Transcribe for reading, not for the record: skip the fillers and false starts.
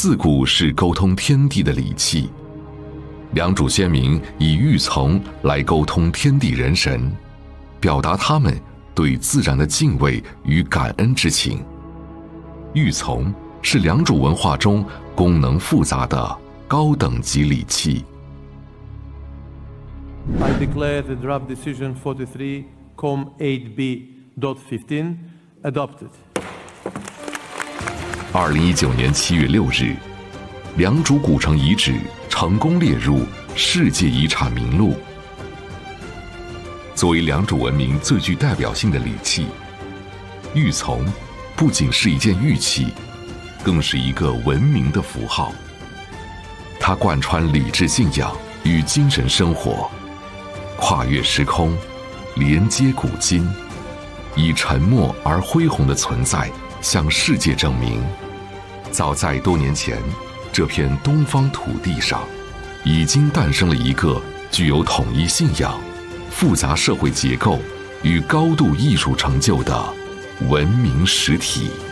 自古是沟通天地的礼器。良渚先民以玉琮来沟通天地人神，表达他们对自然的敬畏与感恩之情。玉琮是良渚文化中功能复杂的高等级礼器。 I declare the draft decision 43-8B.15 adopted. 2019年7月6日，良渚古城遗址成功列入世界遗产名录。作为良渚文明最具代表性的礼器，玉琮不仅是一件玉器，更是一个文明的符号。它贯穿礼制信仰与精神生活，跨越时空，连接古今，以沉默而恢宏的存在向世界证明，早在多年前，这片东方土地上已经诞生了一个具有统一信仰、复杂社会结构与高度艺术成就的文明实体。